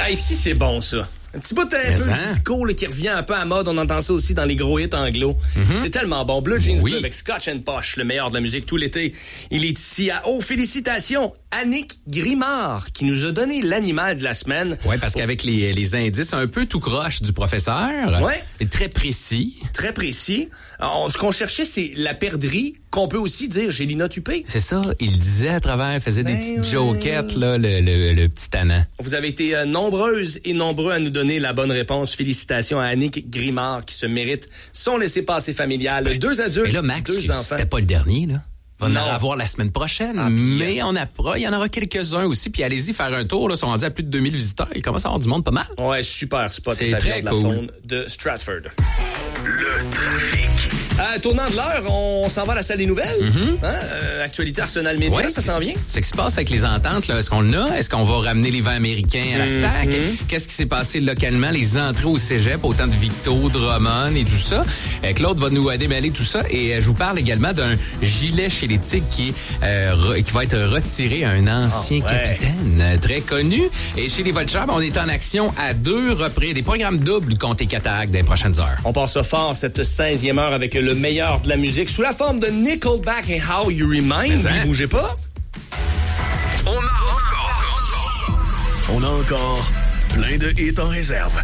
Ah, ici, c'est bon, ça. Un petit bout un peu disco là, qui revient un peu à mode. On entend ça aussi dans les gros hits anglo. C'est tellement bon. Bleu Jeans Bleu avec Scotch and Posh, le meilleur de la musique tout l'été. Il est ici à félicitations, Annick Grimard, qui nous a donné l'animal de la semaine. Oui, parce qu'avec les indices un peu tout croche du professeur, très précis. Très précis. Alors, ce qu'on cherchait, c'est la perdrix, qu'on peut aussi dire Gélina Tupé. C'est ça, il disait à travers, faisait des petites jokettes, là, le petit tannant. Vous avez été nombreuses et nombreux à nous donner la bonne réponse. Félicitations à Annick Grimard qui se mérite son laissez-passer familial. 2 adultes, et là, Max, 2 enfants. C'était pas le dernier, là. On va en avoir la semaine prochaine, mais il y en aura quelques-uns aussi. Puis allez-y faire un tour, là, ils sont rendus à plus de 2000 visiteurs. Il commence à avoir du monde pas mal. Ouais, super spot. C'est très de cool. la faune de Stratford. Le trafic. Tournant de l'heure, on s'en va à la salle des nouvelles. Actualité Arsenal Média, ça s'en vient. C'est ce qui se passe avec les ententes, là. Est-ce qu'on l'a? Est-ce qu'on va ramener les vents américains à la SAC? Qu'est-ce qui s'est passé localement? Les entrées au cégep, autant de Victo, Drummond et tout ça. Claude va nous démêler tout ça. Et je vous parle également d'un gilet chez les Tigres qui va être retiré à un ancien capitaine très connu. Et chez les Vultures, on est en action à 2 reprises. Des programmes doubles contre les Cataractes dans les prochaines heures. On passe fort cette 16e heure avec le meilleur de la musique sous la forme de Nickelback et How You Remind. Ne bougez pas. On a encore plein de hits en réserve.